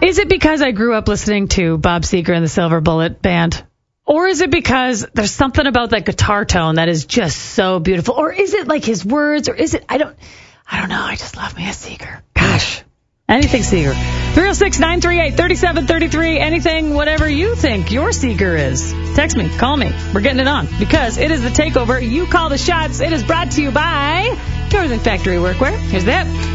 Is it because I grew up listening to Bob Seger and the Silver Bullet Band? Or is it because there's something about that guitar tone that is just so beautiful? Or is it like his words? Or is it, I don't know. I just love me a Seger. Gosh. Anything Seger. 306-938-3733. Anything, whatever you think your Seger is. Text me. Call me. We're getting it on. Because it is the takeover. You call the shots. It is brought to you by Northern Factory Workwear. Here's that.